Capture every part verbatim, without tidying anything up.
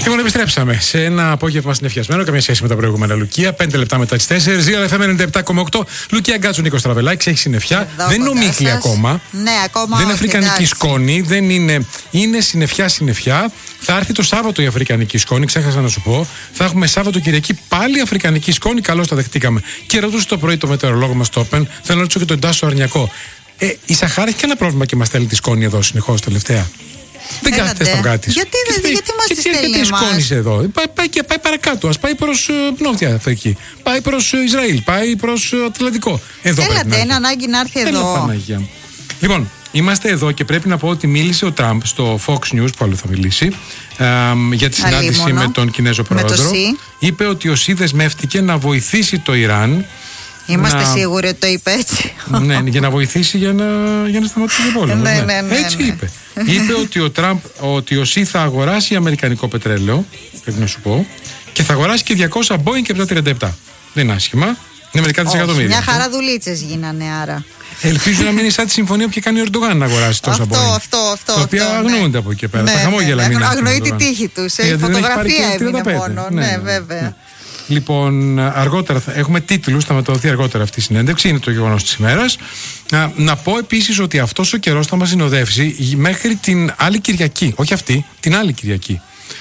Λοιπόν, επιστρέψαμε σε ένα απόγευμα συνεφιασμένο, καμία σχέση με τα προηγούμενα Λουκία. Πέντε λεπτά μετά τις τέσσερις. Ζήλα εφ εμ ενενήντα επτά κόμμα οκτώ. Λουκία Γκάτσου, Νίκος Τραβελάκης, έχει συννεφιά. Εδώ δεν είναι ομίχλη ακόμα. Ναι, ακόμα. Δεν είναι όχι, αφρικανική εντάξει. σκόνη. Δεν είναι. Είναι συννεφιά, συννεφιά. Θα έρθει το Σάββατο η αφρικανική σκόνη, ξέχασα να σου πω. Θα έχουμε Σάββατο Κυριακή πάλι αφρικανική σκόνη. Καλώς τα δεχτήκαμε. Και ρωτούσε το πρωί το μετεωρολόγο μας το Open. Θέλω να ρωτήσω και τον Τάσο Αρνιακό. Ε, η Σαχάρα έχει και ένα πρόβλημα και μας στέλνει τη σκόνη εδώ συνεχώς τελευταία. Δεν κάθεται στα αυγά της. Γιατί, και, γιατί, γιατί μας τη στέλνει γιατί σκόνης εδώ. Πάει, πάει, πάει, πάει παρακάτω. Ας πάει προς uh, Νότια Αφρική. Πάει προς uh, Ισραήλ. Πάει προς uh, Ατλαντικό. Εδώ Έλατε, είναι ανάγκη να έρθει Έλα, εδώ. Παναγία. Λοιπόν, είμαστε εδώ και πρέπει να πω ότι μίλησε ο Τραμπ στο Fox News, που άλλο θα μιλήσει, ε, για τη συνάντηση Αλίμονο. με τον Κινέζο πρόεδρο. Είπε ότι ο ΣΥ δεσμεύτηκε να βοηθήσει το Ιράν. Είμαστε να... σίγουροι ότι το είπε έτσι. Ναι, για να βοηθήσει για να, για να σταματήσει τον πόλεμο. Ναι, ναι. ναι, ναι, Έτσι ναι. είπε. Είπε ότι ο Τραμπ, ότι ο ΣΥ θα αγοράσει αμερικανικό πετρέλαιο, πρέπει να σου πω, και θα αγοράσει και διακόσια Boeing και επτακόσια τριάντα επτά. Δεν είναι άσχημα. Είναι μερικά δισεκατομμύρια. Μια χαρά δουλίτσες γίνανε άρα. Ελπίζω να μην είναι σαν τη συμφωνία που κάνει ο Ερντογάν να αγοράσει τόσα Αυτό, Boeing. αυτό, αυτό. Τα οποία αυτό, αγνοούνται ναι. από εκεί πέρα. Ναι, Τα χαμόγελα ναι, μην αγνοεί τη τύχη του. Η φωτογραφία έμεινε μόνο. Ναι, ναι, βέβαια. Ναι. Λοιπόν, αργότερα θα έχουμε τίτλους, θα μεταδοθεί αργότερα αυτή η συνέντευξη, είναι το γεγονός της ημέρας. Να, να πω επίσης ότι αυτός ο καιρός θα μας συνοδεύσει μέχρι την άλλη Κυριακή. Όχι αυτή, την άλλη Κυριακή.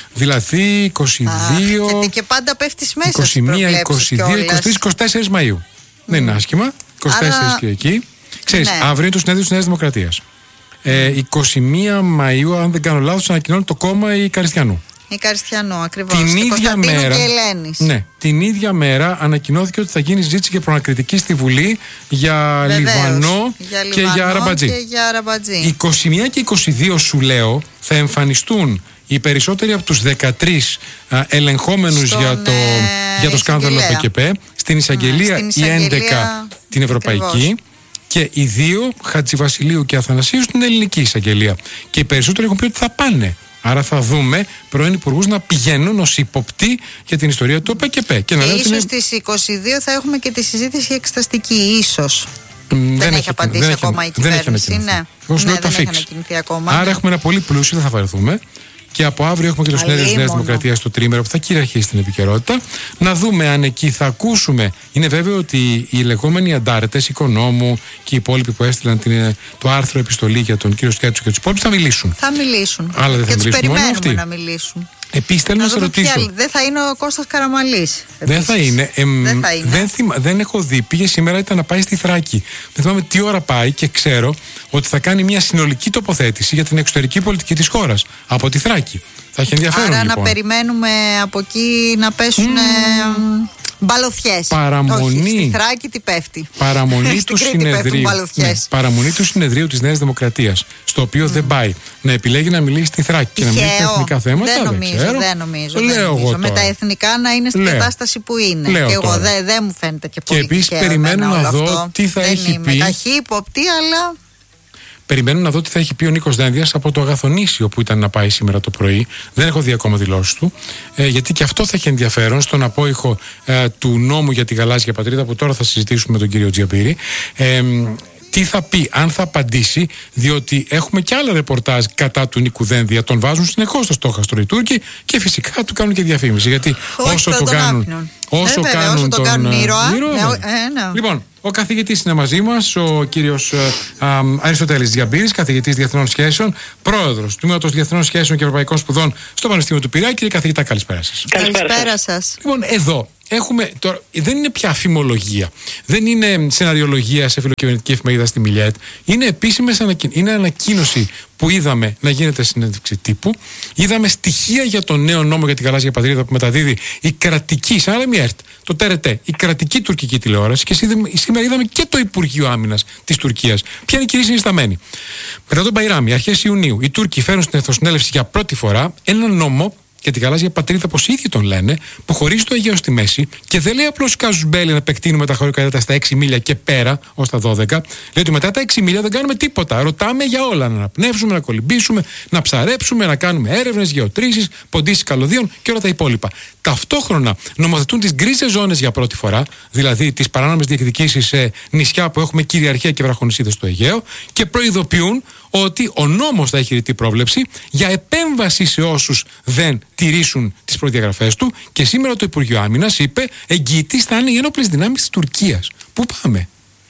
Δηλαδή είκοσι δύο. Α, γιατί και πάντα πέφτεις μέσα είκοσι μία, είκοσι δύο, είκοσι τρία, είκοσι τέσσερα Μαΐου. Mm. Δεν είναι άσχημα. είκοσι τέσσερα Άρα... Κυριακή. Ξέρεις, ναι. Αύριο είναι το συνέδριο της Νέας Δημοκρατίας. Ε, είκοσι μία Μαΐου, αν δεν κάνω λάθος, ανακοινώνει το κόμμα η Καριστιανού. Η Καριστιανού, ακριβώς. Την ίδια μέρα. Και Ελένης. Ναι, την ίδια μέρα ανακοινώθηκε ότι θα γίνει συζήτηση για προανακριτική στη Βουλή για Βεβαίως, Λιβανό, για και για Αραμπατζή. Και για Αραμπατζή. είκοσι μία και είκοσι δύο σου λέω θα εμφανιστούν οι περισσότεροι από τους δεκατρείς α, ελεγχόμενους Στον, για το, ε, για το σκάνδαλο ΠΚΠ στην εισαγγελία, στην η εισαγγελία έντεκα την ευρωπαϊκή. Ακριβώς. Και οι δύο, Χατζηβασιλείου και Αθανασίου, στην ελληνική εισαγγελία. Και οι περισσότεροι έχουν πει ότι θα πάνε. Άρα θα δούμε πρώην υπουργούς να πηγαίνουν ως υποπτοί για την ιστορία του ΠΚΠ. Και, και να ίσως είναι... στις είκοσι δύο θα έχουμε και τη συζήτηση εξεταστική. Ίσως. Δεν, δεν έχει έχει απαντήσει δεν ακόμα έχει, η κυβέρνηση. Δεν ναι, ναι, ναι, δεν έχει ανακοινηθεί ακόμα. Άρα ναι. έχουμε ένα πολύ πλούσιο, δεν θα βαρεθούμε. Και από αύριο έχουμε και το συνέδριο της Νέας Δημοκρατίας στο τρίμερο που θα κυριαρχήσει την επικαιρότητα. Να δούμε αν εκεί θα ακούσουμε. Είναι βέβαιο ότι οι λεγόμενοι αντάρτες, Οικονόμου και οι υπόλοιποι που έστειλαν την, το άρθρο επιστολή για τον κύριο Σκέτσο και τους υπόλοιπους θα μιλήσουν. Θα μιλήσουν. Αλλά δεν και θα τους μιλήσουν περιμένουμε αυτοί. να μιλήσουν. Επίσης θέλω να, να σε ρωτήσω. Δεν θα είναι ο Κώστας Καραμαλής. Δεν θα είναι. Εμ, δεν θα είναι. Δεν, θυμα, δεν έχω δει. Πήγε σήμερα, ήταν να πάει στη Θράκη. Δεν θυμάμαι τι ώρα πάει και ξέρω ότι θα κάνει μια συνολική τοποθέτηση για την εξωτερική πολιτική της χώρας από τη Θράκη. Θα έχει ενδιαφέρον. Άρα λοιπόν. να περιμένουμε από εκεί να πέσουν mm. μπαλωθιές. Παραμονή. Όχι, στη Θράκη τι πέφτει. Παραμονή, του συνεδρίου, ναι, παραμονή του συνεδρίου της Νέας Δημοκρατίας, στο οποίο mm. δεν πάει να επιλέγει να μιλήσει στη Θράκη και να μιλήσει στα εθνικά θέματα. Δεν νομίζω, δεν, δεν νομίζω. Λέω δεν νομίζω. εγώ Με τα εθνικά να είναι στην Λέω. κατάσταση που είναι. Λέω και εγώ δεν δεν μου φαίνεται και πολύ. Και επίσης περιμένω να δω αυτό. τι θα δεν έχει είμαι πει. Καχύποπτη, αλλά. Περιμένω να δω τι θα έχει πει ο Νίκος Δένδιας από το Αγαθονήσιο που ήταν να πάει σήμερα το πρωί. Δεν έχω δει ακόμα δηλώσεις του. Ε, γιατί και αυτό θα έχει ενδιαφέρον στον απόϊχο ε, του νόμου για τη γαλάζια πατρίδα που τώρα θα συζητήσουμε με τον κύριο Τζιαμπύρη. Ε, τι θα πει, αν θα απαντήσει, διότι έχουμε και άλλα ρεπορτάζ κατά του Νίκου Δένδια. Τον βάζουν συνεχώς στο στόχαστρο οι Τούρκοι και φυσικά του κάνουν και διαφήμιση. Γιατί όχι, όσο το κάνουν. Όσο ε, βέβαια, κάνουν όσο τον, το κάνουν ήρωα. ήρωα ναι, ε, ναι. Λοιπόν, ο καθηγητής είναι μαζί μας, ο κύριος ε, α, Αριστοτέλης Τζιαμπύρης, καθηγητής Διεθνών Σχέσεων, πρόεδρος του Τμήματος Διεθνών Σχέσεων και Ευρωπαϊκών Σπουδών στο Πανεπιστήμιο του Πειραιά. Κύριε καθηγητά, καλησπέρα σας. Καλησπέρα σας. Λοιπόν, εδώ έχουμε. Τώρα, δεν είναι πια φημολογία. Δεν είναι σεναριολογία σε φιλοκυβερνητική εφημερίδα στη Μιλιέτ. Είναι επίσημες ανακοίνωση. Είναι ανακοίνωση που είδαμε να γίνεται συνέντευξη τύπου. Είδαμε στοιχεία για τον νέο νόμο για την γαλάζια πατρίδα που μεταδίδει η κρατική, σαν άλλη μια ΕΡΤ, το Τ Ρ Τ, η κρατική τουρκική τηλεόραση. Και σήμερα είδαμε και το Υπουργείο Άμυνας της Τουρκίας. Ποια είναι η κυρία συνισταμένη. Μετά τον Μπαϊράμι, αρχές Ιουνίου, οι Τούρκοι φέρνουν στην Εθνοσυνέλευση για πρώτη φορά ένα νόμο για την γαλάζια πατρίδα, όπως οι ίδιοι τον λένε, που χωρίζει το Αιγαίο στη μέση και δεν λέει απλώς κάζους μπέλη να επεκτείνουμε τα χωρικά στα έξι μίλια και πέρα ως τα δώδεκα. Λέει ότι μετά τα έξι μίλια δεν κάνουμε τίποτα. Ρωτάμε για όλα. Να αναπνεύσουμε, να κολυμπήσουμε, να ψαρέψουμε, να κάνουμε έρευνες, γεωτρήσεις, ποντίσεις καλωδίων και όλα τα υπόλοιπα. Ταυτόχρονα νομοθετούν τις γκρίζες ζώνες για πρώτη φορά, δηλαδή τις παράνομες διεκδικήσεις σε νησιά που έχουμε κυριαρχία και βραχονησίδες στο Αιγαίο, και προειδοποιούν ότι ο νόμος θα έχει ρητή πρόβλεψη για επέμβαση σε όσους δεν τηρήσουν τις προδιαγραφές του, και σήμερα το Υπουργείο Άμυνας είπε εγγυητής θα είναι οι ένοπλες δυνάμεις της Τουρκίας. Πού πάμε?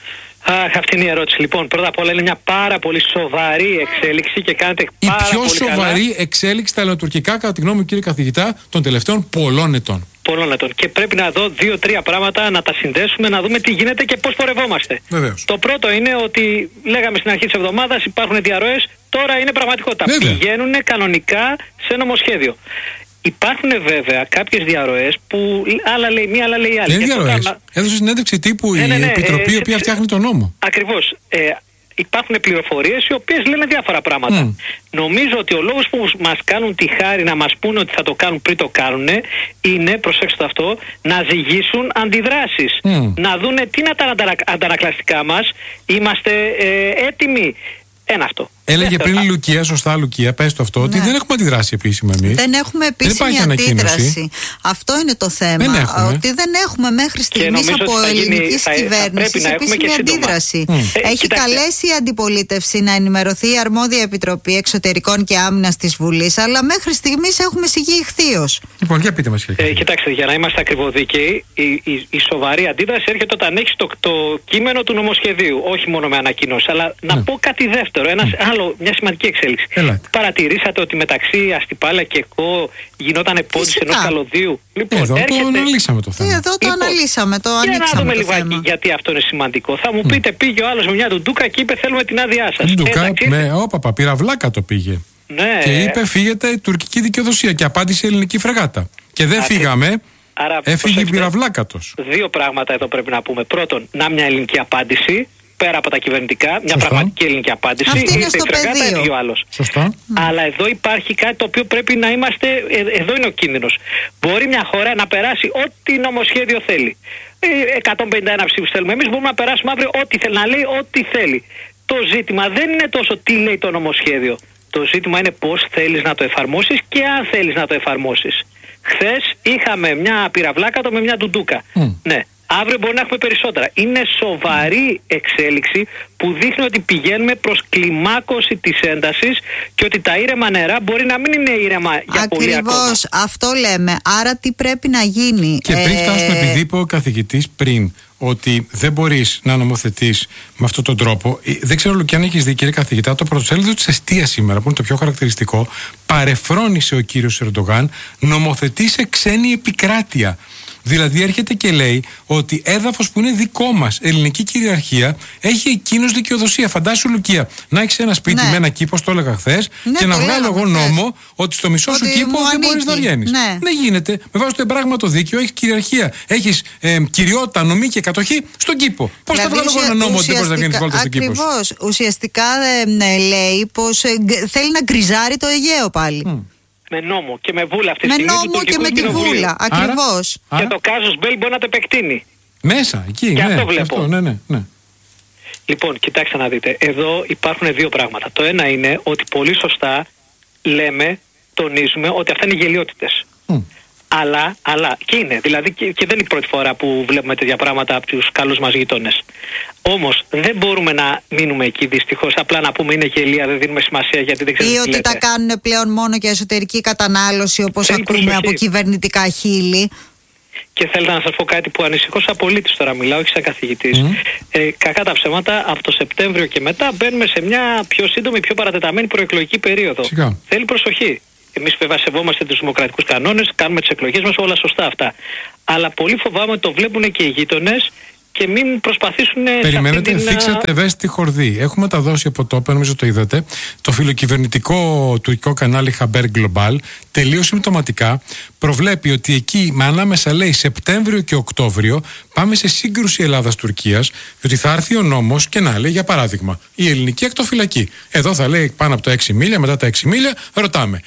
Αχ, αυτή είναι η ερώτηση. Λοιπόν, πρώτα απ' όλα είναι μια πάρα πολύ σοβαρή εξέλιξη και κάνετε η πάρα πιο πολύ σοβαρή καλά. εξέλιξη στα ελληνοτουρκικά, κατά τη γνώμη μου, κύριε καθηγητά, των τελευταίων πολλών ετών. Πολλών ετών. Και πρέπει να δω δύο-τρία πράγματα να τα συνδέσουμε, να δούμε τι γίνεται και πώς πορευόμαστε. Βεβαίως. Το πρώτο είναι ότι λέγαμε στην αρχή της εβδομάδας υπάρχουν διαρροές, τώρα είναι πραγματικότητα. Βέβαια. Πηγαίνουν κανονικά σε νομοσχέδιο. Υπάρχουν βέβαια κάποιες διαρροές που άλλα λέει μία, άλλα λέει άλλη. Δεν είναι διαρροές. Έδωσε συνέντευξη τύπου ναι, ναι, ναι, η Επιτροπή, ε, η οποία σε, φτιάχνει τον νόμο. Ακριβώς. Ε, υπάρχουν πληροφορίες οι οποίες λένε διάφορα πράγματα. Mm. Νομίζω ότι ο λόγος που μας κάνουν τη χάρη να μας πούνε ότι θα το κάνουν πριν το κάνουν είναι, προσέξτε το αυτό, να ζυγίσουν αντιδράσεις. Mm. Να δούνε τι είναι τα αντανα, αντανακλαστικά μας, είμαστε ε, έτοιμοι. Ένα αυτό. Έλεγε Δεύτερο, πριν η Λουκία, σωστά Λουκία, πες το αυτό, ναι, ότι δεν έχουμε αντιδράσει επίσημα εμείς. Δεν έχουμε επίσημη δεν αντίδραση. Αυτό είναι το θέμα. Δεν έχουμε. Ότι δεν έχουμε μέχρι στιγμής από ελληνική κυβέρνηση επίσημη αντίδραση. Mm. Ε, Έχει κοιτάξτε. καλέσει η αντιπολίτευση να ενημερωθεί η αρμόδια Επιτροπή Εξωτερικών και Άμυνας της Βουλής, αλλά μέχρι στιγμής έχουμε συγγεί ηχθείως. Λοιπόν, για πείτε μας, κύριε. Ε, κοιτάξτε, για να είμαστε ακριβοδίκαιοι, η, η, η σοβαρή αντίδραση έρχεται όταν έχει το, το κείμενο του νομοσχεδίου, όχι μόνο με ανακοινώσεις. Αλλά να mm. πω κάτι δεύτερο, ένας mm. άλλο, μια σημαντική εξέλιξη. Ελάτε. Παρατηρήσατε ότι μεταξύ Αστυπάλα και ΕΚΟ γινόταν πόντις ενός καλωδίου? Λοιπόν, εδώ έρχεται... το αναλύσαμε το θέμα. Εδώ το λοιπόν, αναλύσαμε, το ανοίξαμε. Για να δούμε λιγάκι γιατί αυτό είναι σημαντικό. Θα μου mm. πείτε, πήγε ο άλλος με μια ντουντούκα και είπε θέλουμε την άδειά σας. Ντουντούκα, με όπαπα, πυραυλάκα το πήγε. Ναι. Και είπε φύγετε η τουρκική δικαιοδοσία και απάντησε η ελληνική φρεγάτα. Και δεν Άρα, φύγαμε. Άρα, έφυγε η πυραυλάκατος. Δύο πράγματα εδώ πρέπει να πούμε. Πρώτον, να μια ελληνική απάντηση. Πέρα από τα κυβερνητικά, μια Σωστά. πραγματική ελληνική απάντηση. Αυτή είναι στο πεδίο. Σωστά. Αλλά εδώ υπάρχει κάτι το οποίο πρέπει να είμαστε. Εδώ είναι ο κίνδυνος. Μπορεί μια χώρα να περάσει ό,τι νομοσχέδιο θέλει. εκατόν πενήντα ένα ψήφους θέλουμε. Εμείς μπορούμε να περάσουμε αύριο ό,τι θέλει, να λέει ό,τι θέλει. Το ζήτημα δεν είναι τόσο τι λέει το νομοσχέδιο. Το ζήτημα είναι πώς θέλεις να το εφαρμόσεις και αν θέλεις να το εφαρμόσεις. Χθες είχαμε μια πυραυλάκατο με μια ντουντούκα. Mm. Ναι. Αύριο μπορεί να έχουμε περισσότερα. Είναι σοβαρή εξέλιξη που δείχνει ότι πηγαίνουμε προς κλιμάκωση της έντασης και ότι τα ήρεμα νερά μπορεί να μην είναι ήρεμα για Ακριβώς, πολύ ακόμα. Ακριβώς, αυτό λέμε. Άρα τι πρέπει να γίνει. Και πριν ε... φτάσουμε, επειδή είπε ο καθηγητής πριν ότι δεν μπορείς να νομοθετείς με αυτόν τον τρόπο, δεν ξέρω Λουκιά αν έχεις δει, κύριε καθηγητά, το πρωτοσέλιδο της Εστίας σήμερα, που είναι το πιο χαρακτηριστικό, παρεφρόνησε ο κύριος Ερντογάν, νομοθετεί σε ξένη επικράτεια. Δηλαδή έρχεται και λέει ότι έδαφος που είναι δικό μας, ελληνική κυριαρχία, έχει εκείνος δικαιοδοσία. Φαντάσου, Λουκία, να έχεις ένα σπίτι ναι. με ένα κήπο, το έλεγα χθες, ναι, και να βγάλω εγώ νόμο ότι στο μισό ότι σου κήπο δεν μπορείς να βγαίνεις. Ναι. Δεν γίνεται. Με βάση το εμπράγματο δίκαιο έχεις κυριαρχία. Έχεις ε, κυριότητα, νομή και κατοχή στον κήπο. Πώς δηλαδή, θα βγάλω εγώ ένα νόμο ότι δεν μπορείς να βγαίνεις βόλτα στον κήπο? Ακριβώς. Ουσιαστικά ε, ναι, λέει πως ε, θέλει να γκριζάρει το Αιγαίο πάλι. Mm. Με νόμο και με βούλα αυτή τη με στιγμή. Με νόμο και με τη βούλα, ακριβώς. Και το κάζος Μπέλ μπορεί να το επεκτείνει. Μέσα, εκεί, και ναι. αυτό βλέπω. Αυτό, ναι, ναι, ναι. Λοιπόν, κοιτάξτε να δείτε. Εδώ υπάρχουν δύο πράγματα. Το ένα είναι ότι πολύ σωστά λέμε, τονίζουμε ότι αυτά είναι γελιότητες. Mm. Αλλά, αλλά, και είναι. Δηλαδή, και, και δεν είναι η πρώτη φορά που βλέπουμε τέτοια πράγματα από τους καλούς μας γειτόνες. Όμως, δεν μπορούμε να μείνουμε εκεί δυστυχώς. Απλά να πούμε είναι γελία, δεν δίνουμε σημασία γιατί δεν ξέρουμε. Ή ότι τα κάνουν πλέον μόνο για εσωτερική κατανάλωση, όπως Θέλει ακούμε προσοχή. από κυβερνητικά χείλη. Και θέλω να σας πω κάτι που ανησυχώ σαν πολίτης, τώρα μιλάω, όχι σαν καθηγητής. Mm. Ε, κακά τα ψέματα, από το Σεπτέμβριο και μετά μπαίνουμε σε μια πιο σύντομη, πιο παρατεταμένη προεκλογική περίοδο. Σιγά. Θέλει προσοχή. Εμείς βέβαια σεβόμαστε τους δημοκρατικούς κανόνες, κάνουμε τις εκλογές μας, όλα σωστά αυτά. Αλλά πολύ φοβάμαι ότι το βλέπουν και οι γείτονες και μην προσπαθήσουν. Περιμένετε, την... θίξατε ευαίσθητη χορδή. Έχουμε τα δώσει από το όπεν, νομίζω το είδατε. Το φιλοκυβερνητικό τουρκικό κανάλι Haber Global τελείως συμπτωματικά προβλέπει ότι εκεί με ανάμεσα λέει Σεπτέμβριο και Οκτώβριο πάμε σε σύγκρουση Ελλάδας-Τουρκίας, διότι θα έρθει ο νόμος και να λέει για παράδειγμα η ελληνική ακτοφυλακή. Εδώ θα λέει πάνω από τα έξι μίλια, μετά τα έξι μίλια, ρωτάμε.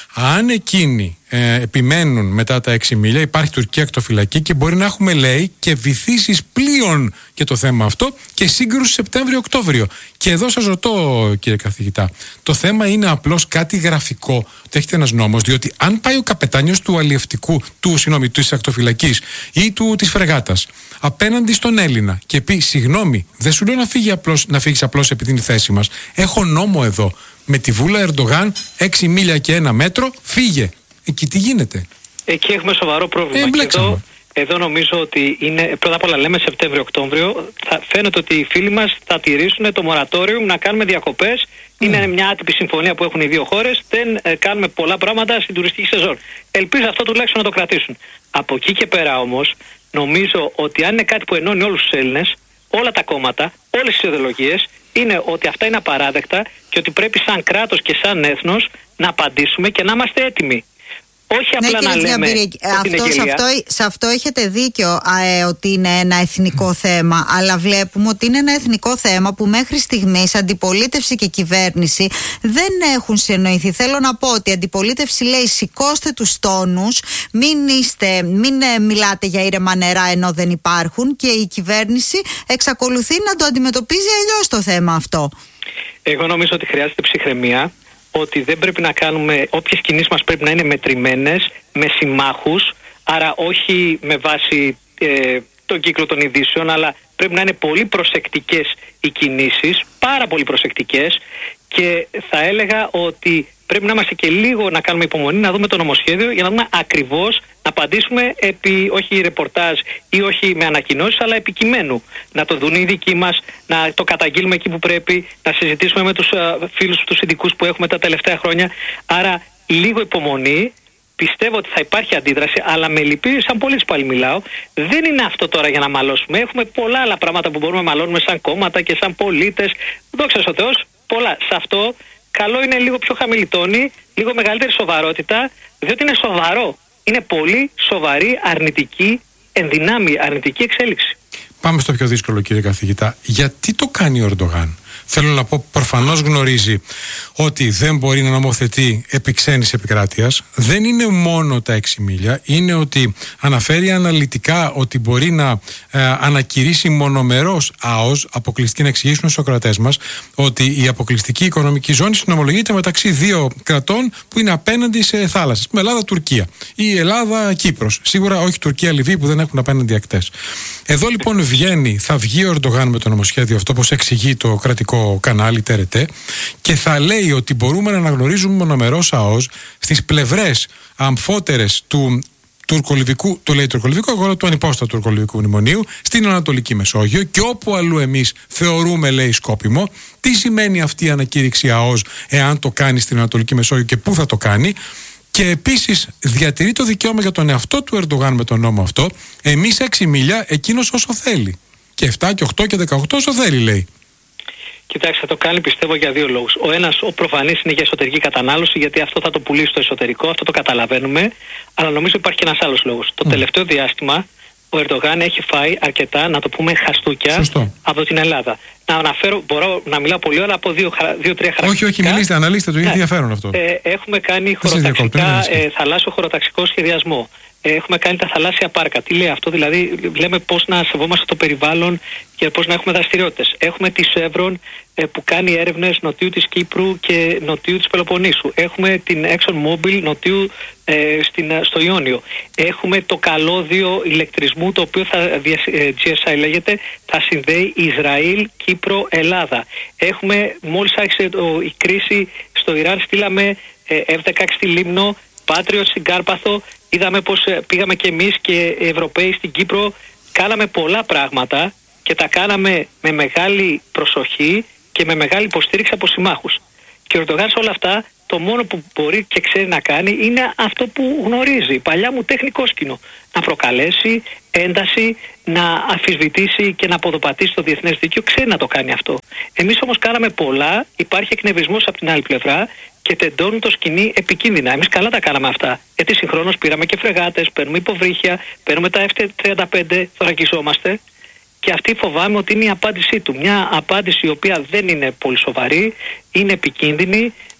Αν εκείνοι ε, επιμένουν μετά τα έξι μίλια, υπάρχει Τουρκία ακτοφυλακή και μπορεί να έχουμε, λέει, και βυθίσεις πλοίων και το θέμα αυτό και σύγκρουση Σεπτέμβριο-Οκτώβριο. Και εδώ σας ρωτώ, κύριε καθηγητά, το θέμα είναι απλώς κάτι γραφικό, ότι έχετε ένας νόμος, διότι αν πάει ο καπετάνιος του αλλιευτικού, του, συγγνώμη, της ακτοφυλακής ή του, της φρεγάτας απέναντι στον Έλληνα και πει, συγγνώμη, δεν σου λέω να, φύγει απλώς, να φύγεις απλώς επειδή είναι η θέση μας. Έχω νόμο εδώ. Με τη βούλα Ερντογάν, έξι μίλια και ένα μέτρο, φύγε. Εκεί τι γίνεται? Εκεί έχουμε σοβαρό πρόβλημα. Ε, και εδώ, εδώ νομίζω ότι είναι, πρώτα απ' όλα λέμε Σεπτέμβριο-Οκτώβριο, θα φαίνεται ότι οι φίλοι μας θα τηρήσουν το μορατόριο να κάνουμε διακοπές. Mm. Είναι μια άτυπη συμφωνία που έχουν οι δύο χώρες. Δεν ε, κάνουμε πολλά πράγματα στην τουριστική σεζόν. Ελπίζω αυτό τουλάχιστον να το κρατήσουν. Από εκεί και πέρα όμως, νομίζω ότι αν είναι κάτι που ενώνει όλους τους Έλληνες, όλα τα κόμματα, όλες τις ιδεολογίες, είναι ότι αυτά είναι απαράδεκτα και ότι πρέπει σαν κράτος και σαν έθνος να απαντήσουμε και να είμαστε έτοιμοι. Όχι απλά ναι, να λέμε αυτό, σε, αυτό, σε αυτό έχετε δίκιο α, ε, ότι είναι ένα εθνικό mm. θέμα, αλλά βλέπουμε ότι είναι ένα εθνικό θέμα που μέχρι στιγμής αντιπολίτευση και κυβέρνηση δεν έχουν συνοηθεί. Θέλω να πω ότι η αντιπολίτευση λέει σηκώστε τους τόνους, μην, είστε, μην ε, μιλάτε για ήρεμα νερά ενώ δεν υπάρχουν, και η κυβέρνηση εξακολουθεί να το αντιμετωπίζει αλλιώς το θέμα αυτό. Εγώ νομίζω ότι χρειάζεται ψυχραιμία, ότι δεν πρέπει να κάνουμε, όποιες κινήσεις μας πρέπει να είναι μετρημένες, με συμμάχους, άρα όχι με βάση ε, τον κύκλο των ειδήσεων, αλλά πρέπει να είναι πολύ προσεκτικές οι κινήσεις, πάρα πολύ προσεκτικές, και θα έλεγα ότι πρέπει να είμαστε και λίγο να κάνουμε υπομονή, να δούμε το νομοσχέδιο για να δούμε ακριβώς, να απαντήσουμε επί, όχι ρεπορτάζ ή όχι με ανακοινώσεις, αλλά επί κειμένου. Να το δουν οι δικοί μας, να το καταγγείλουμε εκεί που πρέπει, να συζητήσουμε με τους α, φίλους, τους ειδικούς που έχουμε τα τελευταία χρόνια. Άρα λίγο υπομονή. Πιστεύω ότι θα υπάρχει αντίδραση, αλλά με λυπεί, σαν πολίτης πάλι μιλάω, δεν είναι αυτό τώρα για να μαλώσουμε. Έχουμε πολλά άλλα πράγματα που μπορούμε να μαλώνουμε σαν κόμματα και σαν πολίτες. Δόξα ο Θεός, πολλά. Σε αυτό καλό είναι λίγο πιο χαμηλή τόνη, λίγο μεγαλύτερη σοβαρότητα, διότι είναι σοβαρό. Είναι πολύ σοβαρή, αρνητική, ενδυνάμει αρνητική εξέλιξη. Πάμε στο πιο δύσκολο, κύριε καθηγητά. Γιατί το κάνει ο Ερντογάν? Θέλω να πω, προφανώς γνωρίζει ότι δεν μπορεί να νομοθετεί επί ξένης επικράτειας. Δεν είναι μόνο τα έξι μίλια, είναι ότι αναφέρει αναλυτικά ότι μπορεί να ε, ανακηρύσει μονομερός ΑΟΣ, αποκλειστική, να εξηγήσουν στους ακροατές μας ότι η αποκλειστική οικονομική ζώνη συνομολογείται μεταξύ δύο κρατών που είναι απέναντι σε θάλασσες, με Ελλάδα-Τουρκία ή Ελλάδα-Κύπρος. Σίγουρα όχι Τουρκία-Λιβύη που δεν έχουν απέναντι ακτές. Εδώ λοιπόν βγαίνει, θα βγει ο Ερντογάν με το νομοσχέδιο αυτό, όπως εξηγεί το κρατικό κανάλι Τερετέ, και θα λέει ότι μπορούμε να αναγνωρίζουμε μονομερός ΑΟΣ στις πλευρές αμφότερες του τουρκολιβικού, το λέει τουρκολιβικό, εγώ λέω του ανυπόστατου τουρκολιβικού μνημονίου, στην Ανατολική Μεσόγειο, και όπου αλλού εμείς θεωρούμε, λέει, σκόπιμο. Τι σημαίνει αυτή η ανακήρυξη ΑΟΣ, εάν το κάνει στην Ανατολική Μεσόγειο και πού θα το κάνει? Και επίσης διατηρεί το δικαίωμα για τον εαυτό του Ερντογάν με τον νόμο αυτό, εμείς έξι μίλια, εκείνος όσο θέλει. Και επτά και οκτώ και δεκαοκτώ όσο θέλει, λέει. Κοιτάξτε, θα το κάνει πιστεύω για δύο λόγους. Ο ένας, ο προφανής, είναι για εσωτερική κατανάλωση, γιατί αυτό θα το πουλήσει στο εσωτερικό, αυτό το καταλαβαίνουμε. Αλλά νομίζω υπάρχει και ένας άλλος λόγος. Mm. Το τελευταίο διάστημα ο Ερντογάν έχει φάει αρκετά, να το πούμε, χαστούκια. Σωστό. Από την Ελλάδα. Να αναφέρω, μπορώ να μιλάω πολύ ώρα από δύο-τρία δύο, χαρακτηριστικά. Όχι, όχι, μιλήστε, αναλύστε το, είναι ενδιαφέρον αυτό. Ε, έχουμε κάνει χωροταξικά, ε, θαλάσσιο χωροταξικό σχεδιασμό. Έχουμε κάνει τα θαλάσσια πάρκα. Τι λέει αυτό? Δηλαδή, λέμε πώς να σεβόμαστε το περιβάλλον και πώς να έχουμε δραστηριότητες. Έχουμε τη Σεύρον ε, που κάνει έρευνες νοτιού της Κύπρου και νοτιού της Πελοποννήσου. Έχουμε την ExxonMobil νοτιού ε, στην, στο Ιόνιο. Έχουμε το καλώδιο ηλεκτρισμού, το οποίο θα, ε, τζι ες άι λέγεται, θα συνδέει Ισραήλ, Κύπρο, Ελλάδα. Έχουμε, μόλις άρχισε το, η κρίση στο Ιράν, στείλαμε ε, εφ δεκαέξι στη Λίμνο, Patriot στην Κάρπαθο. Είδαμε πως πήγαμε και εμείς και οι Ευρωπαίοι στην Κύπρο, κάναμε πολλά πράγματα και τα κάναμε με μεγάλη προσοχή και με μεγάλη υποστήριξη από συμμάχους. Και ο Ερντογάν σε όλα αυτά το μόνο που μπορεί και ξέρει να κάνει είναι αυτό που γνωρίζει, η παλιά μου τέχνη κόσκινο. Να προκαλέσει ένταση, να αμφισβητήσει και να αποδοπατήσει το διεθνές δίκαιο. Ξέρει να το κάνει αυτό. Εμείς όμως κάναμε πολλά, υπάρχει εκνευρισμός από την άλλη πλευρά και τεντώνουν το σκηνή επικίνδυνα. Εμείς καλά τα κάναμε αυτά. Γιατί συγχρόνως πήραμε και φρεγάτες, παίρνουμε υποβρύχια, παίρνουμε τα εφ τριάντα πέντε, θωρακιζόμαστε. Και αυτή φοβάμαι ότι είναι η απάντησή του. Μια απάντηση η οποία δεν είναι πολύ σοβαρή, είναι επικίνδυνη,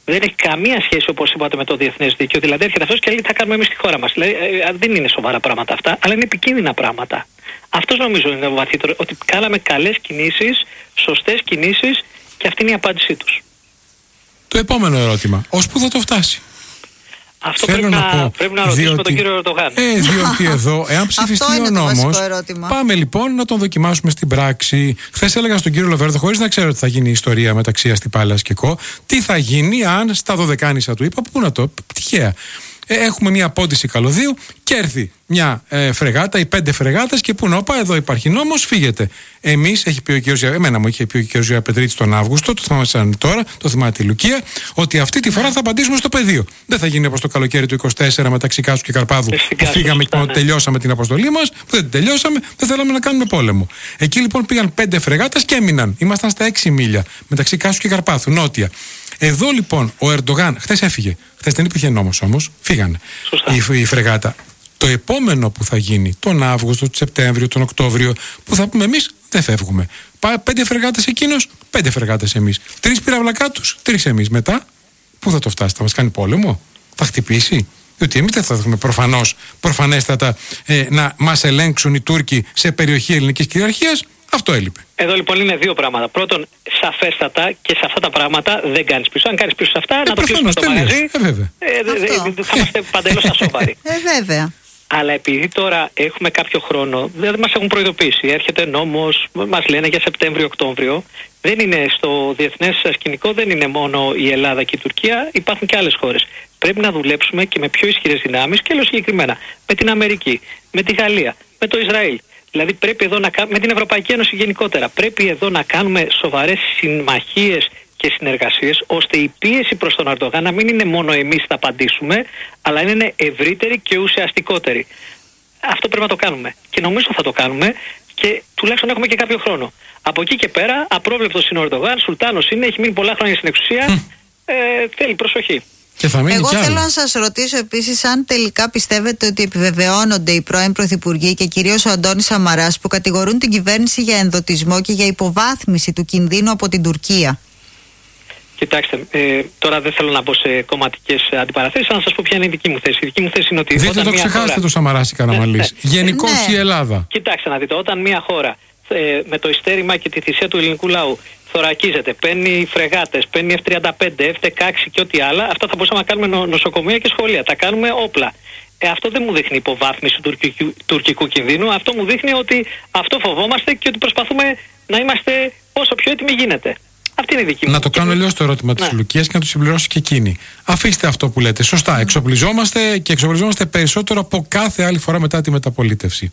Δεν έχει καμία σχέση, όπως είπατε, με το διεθνές δίκαιο. Δηλαδή, έρχεται αυτός και λέει: θα κάνουμε εμείς στη χώρα μας. Δηλαδή, ε, δεν είναι σοβαρά πράγματα αυτά, αλλά είναι επικίνδυνα πράγματα. Αυτός νομίζω είναι το βαθύτερο. Ότι κάναμε καλές κινήσεις, σωστές κινήσεις και αυτή είναι η απάντησή τους. Το επόμενο ερώτημα. Ως πού θα το φτάσει? Αυτό πρέπει να, πω, πρέπει να ρωτήσουμε διότι, τον κύριο Ερντογάν. Ε, διότι εδώ, εάν ψηφιστεί ο νόμος, πάμε λοιπόν να τον δοκιμάσουμε στην πράξη. Χθες έλεγα στον κύριο Λοβέρδο, χωρίς να ξέρω ότι θα γίνει η ιστορία μεταξύ Αστυπάλας και Κο, τι θα γίνει αν στα Δωδεκάνησα του είπα, πού να το, τυχαία. Έχουμε μια απόντιση καλωδίου και έρθει μια ε, φρεγάτα ή πέντε φρεγάτες και πούνε: όπα, εδώ υπάρχει νόμος, φύγετε. Εμείς, έχει πει ο κ. Εμένα μου είχε πει ο κ. Ζιαπετρίτη τον Αύγουστο, το θυμάμαι σαν τώρα, το θυμάται η Λουκία, ότι αυτή τη φορά θα απαντήσουμε στο πεδίο. Δεν θα γίνει όπως το καλοκαίρι του είκοσι τέσσερα μεταξύ Κάσου και Καρπάδου, που φύγαμε και ναι. τελειώσαμε την αποστολή μας, που δεν την τελειώσαμε, δεν θέλαμε να κάνουμε πόλεμο. Εκεί λοιπόν πήγαν πέντε φρεγάτες και έμειναν. Ήμασταν στα έξι μίλια μεταξύ Κάσου και Καρπάθου, νότια. Εδώ λοιπόν ο Ερντογάν, χθες έφυγε. Χθες δεν υπήρχε νόμος όμως, φύγανε η, η φρεγάτα. Το επόμενο που θα γίνει τον Αύγουστο, τον Σεπτέμβριο, τον Οκτώβριο, που θα πούμε εμείς δεν φεύγουμε. Πέντε φρεγάτες εκείνος, πέντε φρεγάτες εμείς. Τρεις πυραυλακά τους, τρεις εμείς. Μετά, πού θα το φτάσει, θα μας κάνει πόλεμο, θα χτυπήσει? Διότι εμείς δεν θα έχουμε προφανώς, προφανέστατα ε, να μας ελέγξουν οι Τούρκοι σε περιοχή ελληνικής κυριαρχίας. Αυτό έλειπε. Εδώ λοιπόν είναι δύο πράγματα. Πρώτον, σαφέστατα και σε αυτά τα πράγματα δεν κάνεις πίσω. Αν κάνεις πίσω σε αυτά, ε, να το κλείσουμε το μαγαζί. Ε, βέβαια. Ε, δε, θα είμαστε παντελώς ασόβαροι. Ε, βέβαια. Αλλά επειδή τώρα έχουμε κάποιο χρόνο, δεν μας έχουν προειδοποιήσει. Έρχεται νόμος, μας λένε για Σεπτέμβριο-Οκτώβριο. Δεν είναι στο διεθνές σκηνικό, δεν είναι μόνο η Ελλάδα και η Τουρκία, υπάρχουν και άλλες χώρες. Πρέπει να δουλέψουμε και με πιο ισχυρές δυνάμεις και λέω συγκεκριμένα με την Αμερική, με τη Γαλλία, με το Ισραήλ. Δηλαδή πρέπει εδώ να κάνουμε, με την Ευρωπαϊκή Ένωση γενικότερα, πρέπει εδώ να κάνουμε σοβαρές συμμαχίες και συνεργασίες, ώστε η πίεση προς τον Ερντογάν να μην είναι μόνο εμείς θα απαντήσουμε, αλλά να είναι ευρύτερη και ουσιαστικότερη. Αυτό πρέπει να το κάνουμε. Και νομίζω θα το κάνουμε και τουλάχιστον έχουμε και κάποιο χρόνο. Από εκεί και πέρα, απρόβλεπτος είναι ο Ερντογάν, Σουλτάνος είναι, έχει μείνει πολλά χρόνια στην εξουσία, ε, θέλει προσοχή. Εγώ θέλω να σας ρωτήσω επίσης αν τελικά πιστεύετε ότι επιβεβαιώνονται οι πρώην πρωθυπουργοί και κυρίως ο Αντώνης Σαμαράς που κατηγορούν την κυβέρνηση για ενδοτισμό και για υποβάθμιση του κινδύνου από την Τουρκία. Κοιτάξτε, ε, τώρα δεν θέλω να μπω σε κομματικές αντιπαραθέσεις, αλλά να σας πω ποια είναι η δική μου θέση. Η δική μου θέση είναι ότι. Δείτε το, ξεχάσετε χώρα... το Σαμαράς ή Καραμανλής. Ναι, ναι. Γενικώς ναι. η Ελλάδα. Κοιτάξτε να δείτε, όταν μια χώρα ε, με το ιστέρημα και τη θυσία του ελληνικού λαού θωρακίζεται, παίρνει φρεγάτες, παίρνει εφ τριάντα πέντε, εφ δεκαέξι και ό,τι άλλα, αυτά θα μπορούσαμε να κάνουμε νο, νοσοκομεία και σχολεία. Τα κάνουμε όπλα. Ε, αυτό δεν μου δείχνει υποβάθμιση του τουρκικού, τουρκικού κινδύνου. Αυτό μου δείχνει ότι αυτό φοβόμαστε και ότι προσπαθούμε να είμαστε όσο πιο έτοιμοι γίνεται. Αυτή είναι η δική μου. Να το κάνω αλλιώς το ερώτημα ναι. της Λουκίας και να το συμπληρώσει και εκείνη. Αφήστε αυτό που λέτε. Σωστά. Mm. Εξοπλιζόμαστε και εξοπλιζόμαστε περισσότερο από κάθε άλλη φορά μετά τη μεταπολίτευση.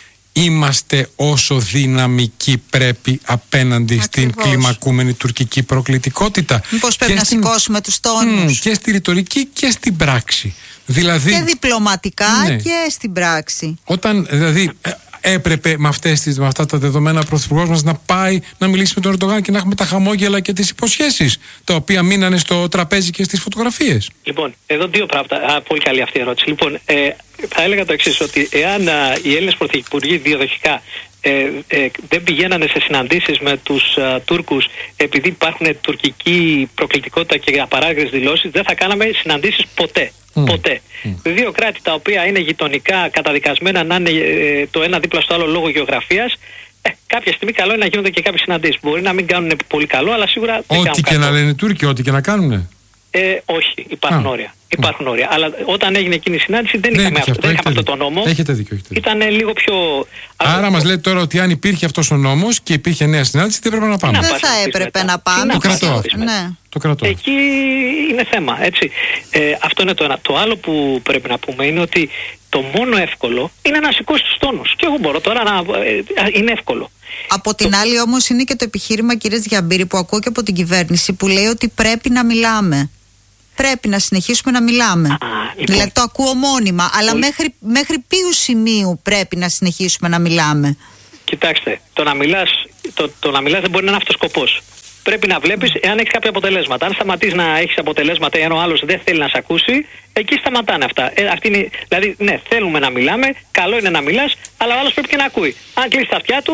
Είμαστε όσο δυναμικοί πρέπει απέναντι Ακριβώς. στην κλιμακούμενη τουρκική προκλητικότητα. Μήπως πρέπει να στην... σηκώσουμε τους τόνους. Mm, και στη ρητορική και στην πράξη. Δηλαδή, και διπλωματικά ναι. και στην πράξη. Όταν δηλαδή έπρεπε με, αυτές τις, με αυτά τα δεδομένα ο πρωθυπουργός μας να πάει να μιλήσει με τον Ερντογάν και να έχουμε τα χαμόγελα και τις υποσχέσεις τα οποία μείνανε στο τραπέζι και στις φωτογραφίες. Λοιπόν, εδώ δύο πράγματα. Α, πολύ καλή αυτή η ερώτηση. Λοιπόν, ε, θα έλεγα το εξής, ότι εάν α, οι Έλληνες πρωθυπουργοί διαδοχικά ε, ε, δεν πηγαίνανε σε συναντήσεις με τους α, Τούρκους επειδή υπάρχουν τουρκική προκλητικότητα και απαράγρες δηλώσεις, δεν θα κάναμε συναντήσεις ποτέ. Mm. Ποτέ. Mm. Δύο κράτη τα οποία είναι γειτονικά καταδικασμένα να είναι ε, το ένα δίπλα στο άλλο λόγω γεωγραφίας, ε, κάποια στιγμή καλό είναι να γίνονται και κάποιες συναντήσεις. Μπορεί να μην κάνουν πολύ καλό, αλλά σίγουρα δεν κάνουν. Ό,τι και καλό. Να λένε οι Τούρκοι, ό,τι και να κάνουνε. Ε, όχι, υπάρχουν ah. όρια. Υπάρχουν όρια. Αλλά όταν έγινε εκείνη η συνάντηση δεν, δεν είχαμε, αυτό, δεν είχαμε αυτό το νόμο. Έχετε δίκιο. Έχετε δίκιο. Ήταν λίγο πιο. Άρα μας λέτε τώρα ότι αν υπήρχε αυτός ο νόμος και υπήρχε νέα συνάντηση, δεν έπρεπε να πάμε. Δεν θα έπρεπε να πάμε. Το κρατώ. Ναι. Το κρατώ. Εκεί είναι θέμα. Έτσι. Ε, αυτό είναι το ένα. Το άλλο που πρέπει να πούμε είναι ότι το μόνο εύκολο είναι να σηκώσει τους τόνους. Και εγώ μπορώ τώρα να. Ε, είναι εύκολο. Από την το... άλλη όμως είναι και το επιχείρημα, κύριε Διαμπύρη, που ακούω και από την κυβέρνηση που λέει ότι πρέπει να μιλάμε. Πρέπει να συνεχίσουμε να μιλάμε. Α, λοιπόν. Δηλαδή το ακούω μόνιμα. Αλλά μέχρι, μέχρι ποιου σημείου πρέπει να συνεχίσουμε να μιλάμε? Κοιτάξτε, το να μιλάς, το, το να μιλάς δεν μπορεί να είναι αυτός σκοπός. Πρέπει να βλέπεις εάν έχεις κάποια αποτελέσματα. Αν σταματείς να έχεις αποτελέσματα ή αν ο άλλος δεν θέλει να σε ακούσει, εκεί σταματάνε αυτά. Ε, αυτή είναι, δηλαδή, ναι, θέλουμε να μιλάμε, καλό είναι να μιλάς, αλλά ο άλλος πρέπει και να ακούει. Αν κλείσει τα αυτιά του,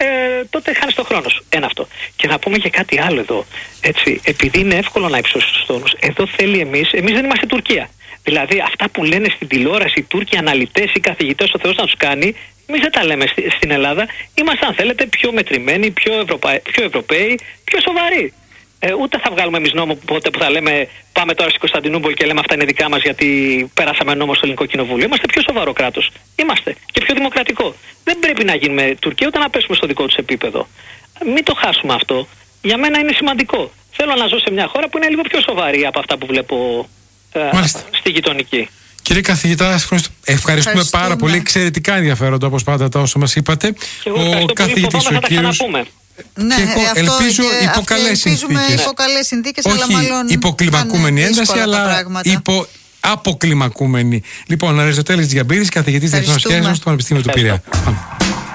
ε, τότε χάνεις τον χρόνο σου. Ένα αυτό. Και να πούμε και κάτι άλλο εδώ. Έτσι, επειδή είναι εύκολο να υψώσεις τους τόνους, εδώ θέλει εμείς, εμείς δεν είμαστε Τουρκία. Δηλαδή αυτά που λένε στην τηλεόραση οι Τούρκοι αναλυτές ή καθηγητές, ο Θεός να τους κάνει, εμείς δεν τα λέμε στη, στην Ελλάδα. Είμαστε, αν θέλετε, πιο μετρημένοι, πιο, Ευρωπα... πιο Ευρωπαίοι, πιο σοβαροί. Ε, ούτε θα βγάλουμε εμείς νόμο ποτέ που θα λέμε πάμε τώρα στην Κωνσταντινούπολη και λέμε αυτά είναι δικά μας γιατί πέρασαμε νόμο στο Ελληνικό Κοινοβούλιο. Είμαστε πιο σοβαρό κράτος. Είμαστε και πιο δημοκρατικό. Δεν πρέπει να γίνουμε Τουρκία ούτε να πέσουμε στο δικό τους επίπεδο. Μην το χάσουμε αυτό. Για μένα είναι σημαντικό. Θέλω να ζω σε μια χώρα που είναι λίγο πιο σοβαρή από αυτά που βλέπω ε, στη γειτονική. Κύριε καθηγητά, ευχαριστούμε, ευχαριστούμε πάρα πολύ. Εξαιρετικά ενδιαφέροντα όπως πάντα τα όσα μας είπατε. Ο καθηγητής ο κύριος. Ναι, και εγώ αυτό ελπίζω και υπό καλές συνθήκες. Υπό καλές συνθήκες, όχι αλλά μάλλον υποκλιμακούμενη ένταση, αλλά υπό αποκλιμακούμενη. Λοιπόν, Αριστοτέλης Τζιαμπίδης, καθηγητής Διεθνών Σχέσεων στο Πανεπιστήμιο του Πειραιά.